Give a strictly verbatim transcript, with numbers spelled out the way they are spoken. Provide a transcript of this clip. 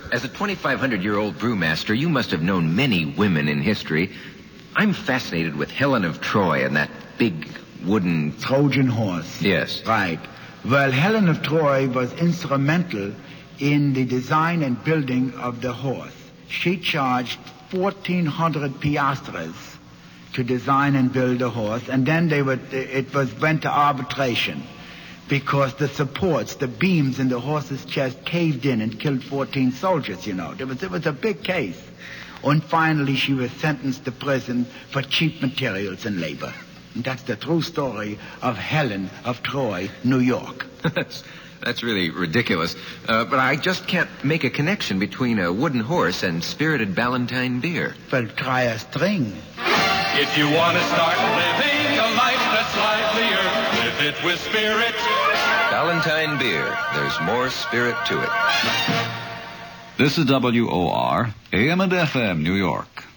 As a twenty-five hundred year old brewmaster, you must have known many women in history. I'm fascinated with Helen of Troy and that big wooden... Trojan horse. Yes. Right. Well, Helen of Troy was instrumental in the design and building of the horse. She charged fourteen hundred piastres to design and build a horse, and then they would, it was went to arbitration because the supports, the beams in the horse's chest caved in and killed fourteen soldiers, you know. It was, it was a big case. And finally she was sentenced to prison for cheap materials and labor. And that's the true story of Helen of Troy, New York. that's, that's really ridiculous. Uh, but I just can't make a connection between a wooden horse and spirited Ballantine beer. Well, try a string. If you want to start living a life that's livelier, live it with spirit. Ballantine beer. There's more spirit to it. This is W O R, A M and F M, New York.